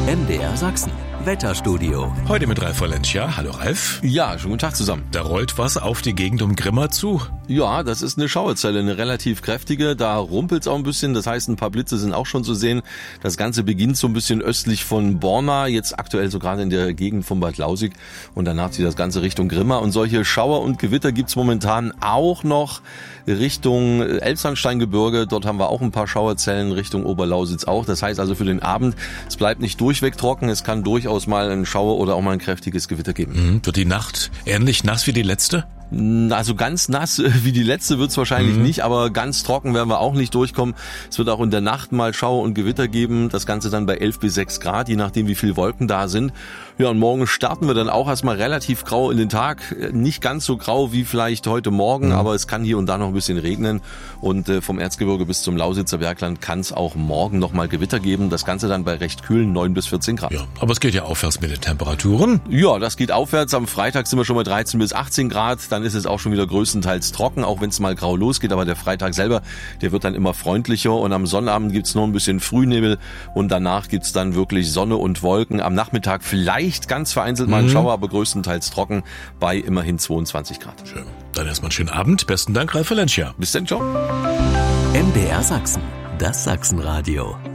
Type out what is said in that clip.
MDR Sachsen. Wetterstudio. Heute mit Ralf Valencia. Hallo Ralf. Ja, schönen guten Tag zusammen. Da rollt was auf die Gegend um Grimma zu. Ja, das ist eine Schauerzelle, eine relativ kräftige. Da rumpelt's auch ein bisschen. Das heißt, ein paar Blitze sind auch schon zu sehen. Das Ganze beginnt so ein bisschen östlich von Borna, jetzt aktuell so gerade in der Gegend von Bad Lausig. Und danach zieht das Ganze Richtung Grimma. Und solche Schauer und Gewitter gibt's momentan auch noch Richtung Elbsandsteingebirge. Dort haben wir auch ein paar Schauerzellen, Richtung Oberlausitz auch. Das heißt also für den Abend, es bleibt nicht durchweg trocken. Es kann durchaus mal einen Schauer oder auch mal ein kräftiges Gewitter geben. Wird die Nacht ähnlich nass wie die letzte? Also ganz nass wie die letzte wird's wahrscheinlich nicht, aber ganz trocken werden wir auch nicht durchkommen. Es wird auch in der Nacht mal Schauer und Gewitter geben. Das Ganze dann bei 11 bis 6 Grad, je nachdem wie viel Wolken da sind. Ja, und morgen starten wir dann auch erstmal relativ grau in den Tag. Nicht ganz so grau wie vielleicht heute Morgen, aber es kann hier und da noch ein bisschen regnen. Und vom Erzgebirge bis zum Lausitzer Bergland kann es auch morgen nochmal Gewitter geben. Das Ganze dann bei recht kühlen 9 bis 14 Grad. Ja, aber es geht ja aufwärts mit den Temperaturen. Ja, das geht aufwärts. Am Freitag sind wir schon bei 13 bis 18 Grad. Dann ist es auch schon wieder größtenteils trocken, auch wenn es mal grau losgeht. Aber der Freitag selber, der wird dann immer freundlicher. Und am Sonnabend gibt's noch ein bisschen Frühnebel. Und danach gibt's dann wirklich Sonne und Wolken. Am Nachmittag vielleicht ganz vereinzelt mal ein Schauer, aber größtenteils trocken bei immerhin 22 Grad. Schön. Dann erstmal einen schönen Abend. Besten Dank, Ralf Valencia. Bis dann, ciao. MDR Sachsen. Das Sachsenradio.